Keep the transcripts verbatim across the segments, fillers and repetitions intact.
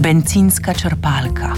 Bencinska črpalka.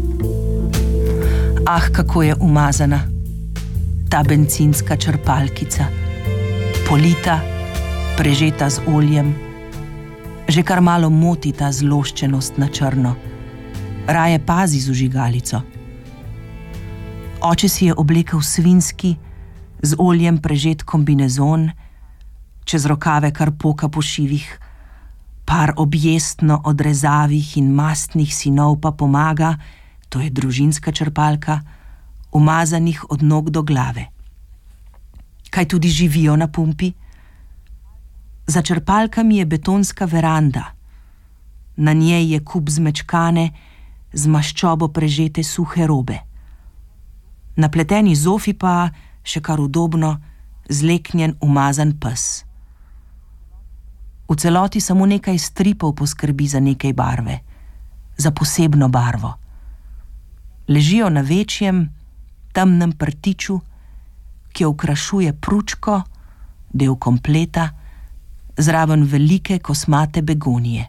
Ah, kako je umazana ta bencinska črpalkica. Polita, prežeta z oljem. Že kar malo moti ta zloščenost na črno. Raje pazi z vžigalico. Oče si je oblekel svinski, z oljem prežet kombinezon, čez rokave kar poka po šivih, par objestno odrezavih in mastnih sinov pa pomaga, to je družinska črpalka, umazanih od nog do glave. Kaj tudi živijo na pumpi? Za črpalkami je betonska veranda. Na njej je kup zmečkane, z maščobo prežete suhe robe. Napleteni zofi pa, še kar udobno, zleknjen umazan pes. V celoti samo nekaj stripov poskrbi za nekaj barve, za posebno barvo. Ležijo na večjem, temnem prtiču, ki okrašuje pručko, del kompleta, zraven velike kosmate begonije.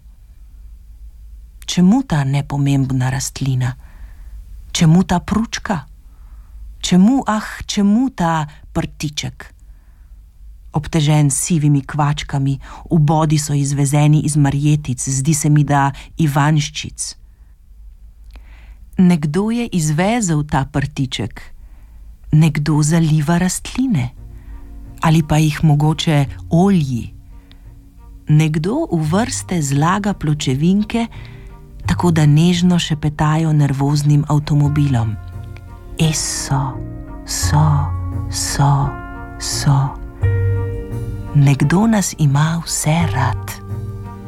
Čemu ta nepomembna rastlina? Čemu ta pručka? Čemu, ah, čemu ta prtiček? Obtežen s sivimi kvačkami, vbodi so izvezeni iz marjetic, zdi se mi, da ivanščic. Nekdo je izvezel ta prtiček, nekdo zaliva rastline, ali pa jih mogoče olji. Nekdo v vrste zlaga pločevinke, tako da nežno šepetajo nervoznim avtomobilom. Eso, so, so, so. Nekdo nas ima vse rad.